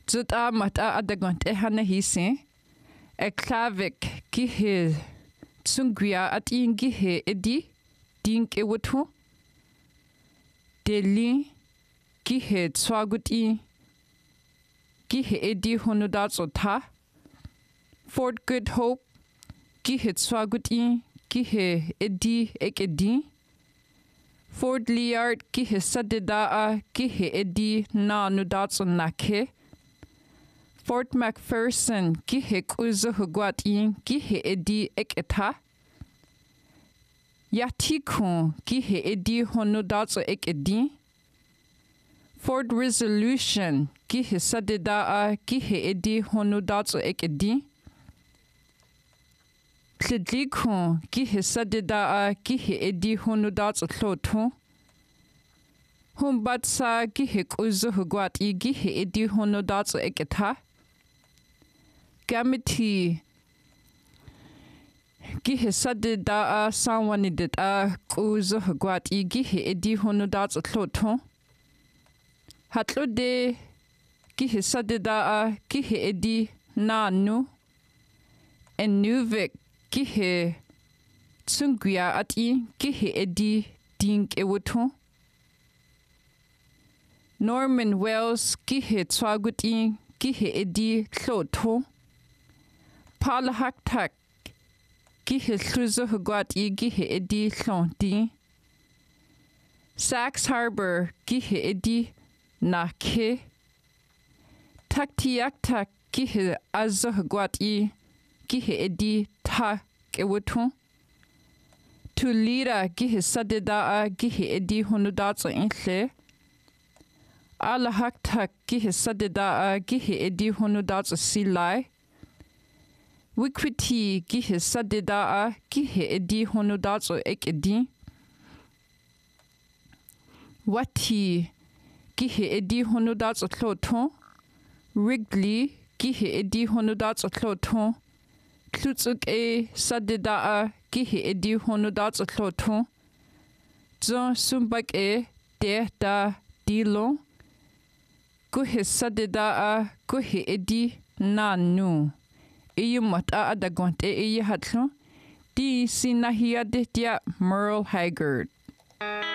Zuta mata adagont ehana hisi. Eklavik gihe tsungria at ingihe edi dink ewutu. Deli gihe tswaguti gihe edi honudatso ta. Fort Good Hope gihe tswaguti gihe edi ekedi. Fort Liard gihe sadedaa gihe edi na nudatso nake. Fort McPherson gihe kuzo hugwati gihe edi eketa. Yatikun gihe edi honudatso ekedi. Fort Resolution gihe sadedaa gihe edi honudatso ekedi. Tlidlikun gihe sadedaa gihe edi honudatso tlotu. Humbatsa gihe kuzo hugwati gihe edi honudatso eketa. Gamiti gihe sadedaa sanwanidita kuzo hugwati gihe edi honudatso tlotu. Hatlode gihe sadedaa gihe edi nanu. Enuvik gihe tsungria ati gihe edi dink ewutu. Norman Wells gihe tswaguti gihe edi tlotu. Palahaktak gihe sluzo hugwati gihe edi tlonti. Sachs Harbor gihe edi nake. Taktiaktak gihe azo hugwati gihe edi ta kewutu. Tulira gihe sadedaa gihe edi honudatso inhle. Alahaktak gihe sadedaa gihe edi honudatso silai. Wikwiti gihe sadedaa gihe edi honudatso ekedi. Wati gihe edi honudatso tlotu. Wrigley gihe edi honudatso tlotu. Tlutsuk sadedaa gihe edi honudatso tlotu. Zon sumbak de da dilo. Guhe sadedaa guhe edi nanu. Iyumata adagonte iyi hatlo. Di sinahia dia Merle Haggard.